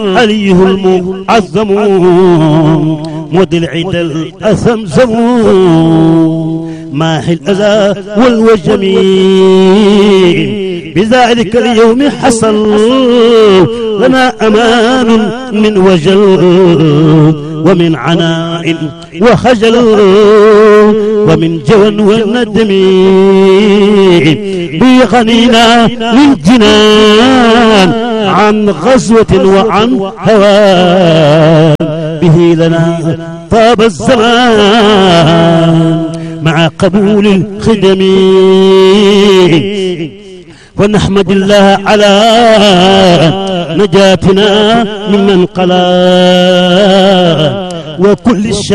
عليه المعظم مد العد الأثمزم ماحي الأذى والوجم بذلك اليوم حصل لنا أمان من وجل ومن عناء وخجل ومن جوى والندم بغنينا للجنان عن غزوة وعن هوان به لنا طاب الزمان مع قبول الخدم ونحمد الله على نجاتنا ممن قلا وكل